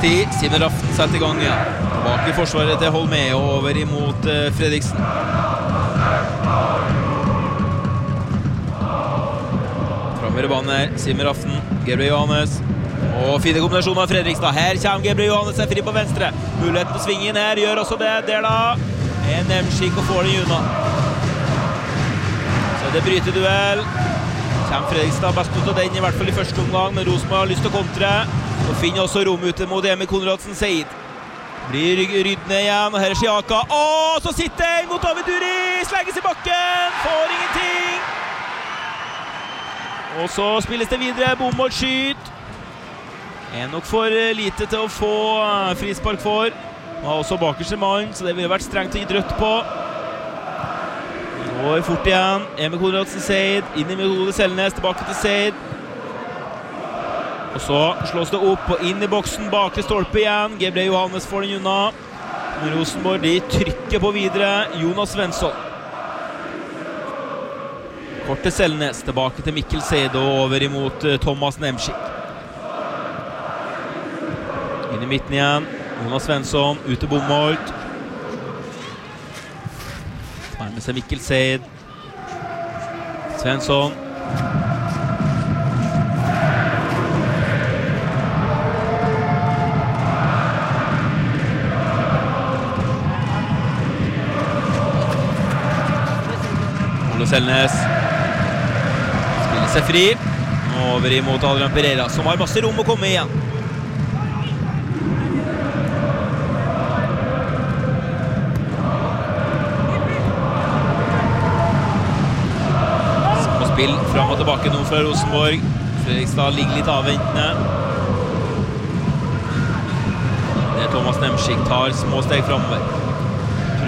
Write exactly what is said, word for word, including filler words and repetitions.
Oppspillstid, Simen Raften setter i gang igjen. Tilbake i forsvaret til Holmé og over imot uh, Fredriksen. Framover banen her, Simen Raften, Gabriel Johannes. Og fine kombinasjoner av Fredrikstad. Her kommer Gabriel Johannes, er fri på venstre. Muligheten å svinge inn her, gjør også det. Der da, en Nemsik og får den unna. Så det bryter duell. Kjem Fredrikstad best ut av den, i hvert fall i første omgang, men Rosenborg har lyst til å kontre. Og finner også rom ute mot Emil Konradsen Seid. Blir ryddende igjen, og her er Siaka. Åh, så sitter en mot David Duri, slegges i bakken, får ingenting. Og så spilles det videre, Bomholt skyt. Er nok for lite til å få frispark for. Han har også bakerste mann, så det ville vært strengt å gi drøtt på. Går fort igjen, Emil Konradsen Seid, inn i Mjøle Selnes, tilbake til Seid. Og så slås det opp og inn i boksen, bakre stolpe igjen. Gabriel Johannes får den unna. Men Rosenborg, de trykker på videre. Jonas Svensson. Kort til Selnes, tilbake til Mikkel Seid og over imot Thomas Nemsik. Inn i midten igjen, Jonas Svensson, ut til Bomholt. Tar med seg Mikkel Seid. Svensson. Ole Selnes. Spiller seg fri. Over imot Adrian Pereira, som har masse rom å komme igjen. Spill fram og tilbake nå fra Rosenborg. Fredrikstad ligger litt avventende. Det er Thomas Nemsik tar små steg fremover.